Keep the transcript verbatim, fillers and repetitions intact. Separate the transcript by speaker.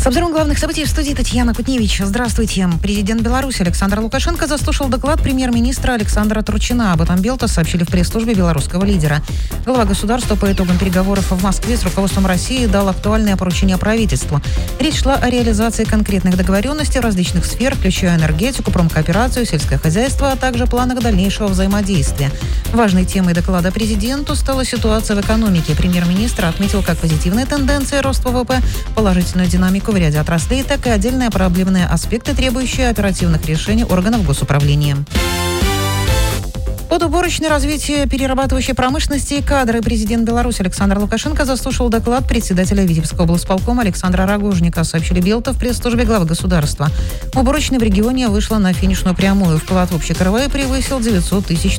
Speaker 1: С обзором главных событий в студии Татьяна Кутневич. Здравствуйте. Президент Беларуси Александр Лукашенко заслушал доклад премьер-министра Александра Турчина. Об этом Белта сообщили в пресс-службе белорусского лидера. Глава государства по итогам переговоров в Москве с руководством России дал актуальное поручение правительству. Речь шла о реализации конкретных договоренностей в различных сфер, включая энергетику, промкооперацию, сельское хозяйство, а также планах дальнейшего взаимодействия. Важной темой доклада президенту стала ситуация в экономике. Премьер-министр отметил как позитивные тенденции роста ВВП, положительную динамику в ряде отраслей, так и отдельные проблемные аспекты, требующие оперативных решений органов госуправления. Под уборочное развитие перерабатывающей промышленности и кадры президент Беларуси Александр Лукашенко заслушал доклад председателя Витебского облсполкома Александра Рогожника, сообщили Белта в пресс-службе главы государства. Уборочная в регионе вышла на финишную прямую. Вклад в общий КРВ превысил девятьсот тысяч